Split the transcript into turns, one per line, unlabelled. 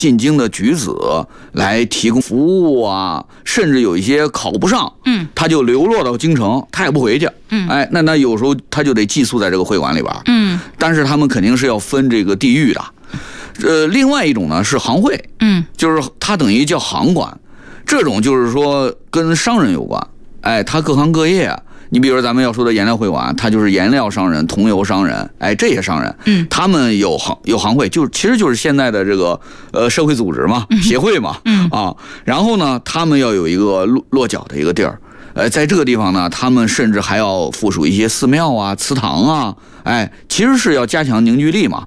进京的举子来提供服务啊，甚至有一些考不上，他就流落到京城，他也不回去，那有时候他就得寄宿在这个会馆里边，但是他们肯定是要分这个地域的。另外一种呢是行会，就是它等于叫行馆，这种就是说跟商人有关，他各行各业啊。你比如说咱们要说的颜料会馆，它就是颜料商人、桐油商人，这些商人，他们有行会，其实就是现在的这个社会组织嘛，协会嘛，然后呢，他们要有一个落脚的一个地儿，在这个地方呢，他们甚至还要附属一些寺庙啊、祠堂啊，其实是要加强凝聚力嘛。